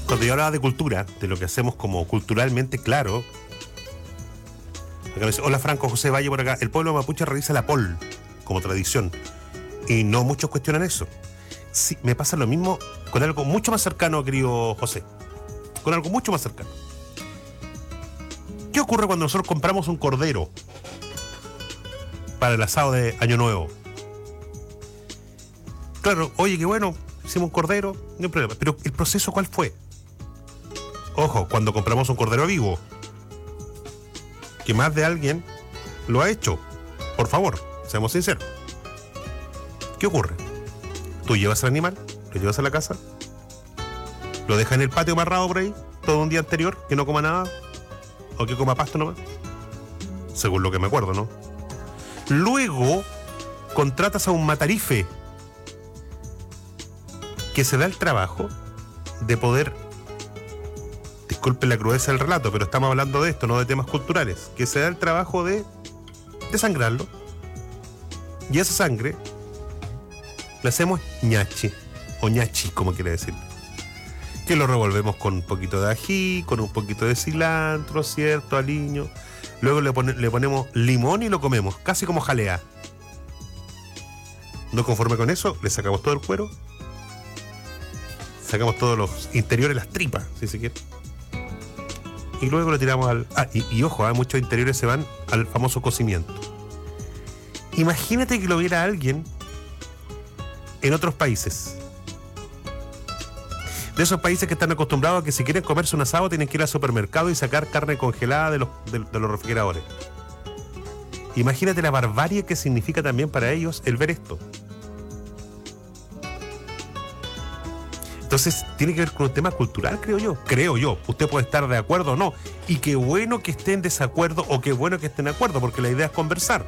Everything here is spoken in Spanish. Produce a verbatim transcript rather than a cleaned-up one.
Cuando yo hablaba de cultura, de lo que hacemos como culturalmente claro, acá me dice, hola Franco, José Valle por acá, el pueblo mapuche realiza la pol como tradición y no muchos cuestionan eso. Sí, me pasa lo mismo con algo mucho más cercano, querido José, con algo mucho más cercano. ¿Qué ocurre cuando nosotros compramos un cordero para el asado de Año Nuevo? Claro, oye, qué bueno, hicimos un cordero, no hay problema, pero ¿el proceso cuál fue? Ojo, cuando compramos un cordero vivo, que más de alguien lo ha hecho, por favor, seamos sinceros. ¿Qué ocurre? Tú llevas al animal, lo llevas a la casa, lo dejas en el patio amarrado por ahí, todo un día anterior, que no coma nada, o que coma pasto nomás, según lo que me acuerdo, ¿no? Luego, contratas a un matarife que se da el trabajo de poder, disculpe la crudeza del relato, pero estamos hablando de esto, no de temas culturales, que se da el trabajo de desangrarlo, y esa sangre la hacemos ñachi, o ñachi, como quiere decir, que lo revolvemos con un poquito de ají, con un poquito de cilantro, cierto, aliño, luego le, pone, le ponemos limón y lo comemos, casi como jalea. No conforme con eso, le sacamos todo el cuero, sacamos todos los interiores, las tripas, si se quiere, y luego lo tiramos al... Ah, y, y ojo, ¿eh? Muchos interiores se van al famoso cocimiento. Imagínate que lo viera alguien en otros países, de esos países que están acostumbrados a que si quieren comerse un asado tienen que ir al supermercado y sacar carne congelada de los, de, de los refrigeradores. Imagínate la barbarie que significa también para ellos el ver esto. Entonces tiene que ver con un tema cultural, creo yo. Creo yo. Usted puede estar de acuerdo o no. Y qué bueno que esté en desacuerdo o qué bueno que esté en acuerdo, porque la idea es conversar.